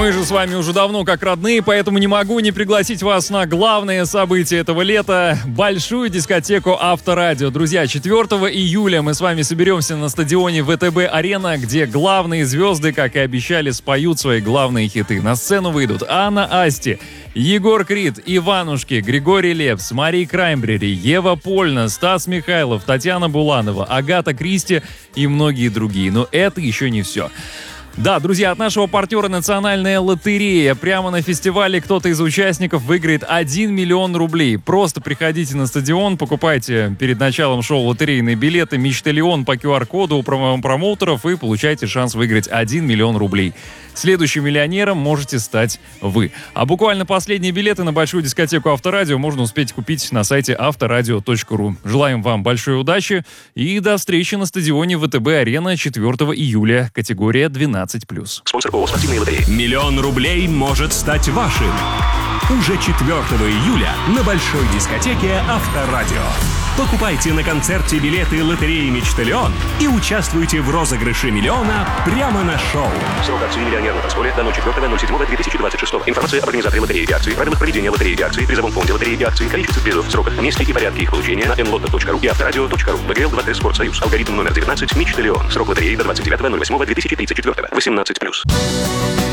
Мы же с вами уже давно как родные, поэтому не могу не пригласить вас на главное событие этого лета – большую дискотеку Авторадио. Друзья, 4 июля мы с вами соберемся на стадионе ВТБ-Арена, где главные звезды, как и обещали, споют свои главные хиты. На сцену выйдут Анна Асти, Егор Крид, Иванушки, Григорий Лепс, Мария Краймбрери, Ева Польна, Стас Михайлов, Татьяна Буланова, Агата Кристи и многие другие. Но это еще не все. Да, друзья, от нашего партнера Национальная лотерея. Прямо на фестивале кто-то из участников выиграет 1 миллион рублей. Просто приходите на стадион, покупайте перед началом шоу лотерейные билеты «Мечталион» по QR-коду у промоутеров и получайте шанс выиграть 1 миллион рублей. Следующим миллионером можете стать вы. А буквально последние билеты на большую дискотеку Авторадио можно успеть купить на сайте авторадио.ру. Желаем вам большой удачи и до встречи на стадионе ВТБ-Арена 4 июля, категория 12+. Спонсор ООО «Спортивные лотереи». 1 000 000 рублей может стать вашим. Уже 4 июля на большой дискотеке Авторадио. Покупайте на концерте билеты лотереи «Мечталион» и участвуйте в розыгрыше миллиона прямо на шоу. Срок акции «Миллионер» на танцполе до 04.07.2026. Информация об организаторе лотереи и акции, правилах проведения лотереи и акции, призовом фонде лотереи и акции, количестве призов, сроках, месте и порядке их получения на nlotto.ru и авторадио.ру. ВГЛ 2Т Спортсоюз. Алгоритм номер 19 «Мечталион». Срок лотереи до 29.08.2034. 18+.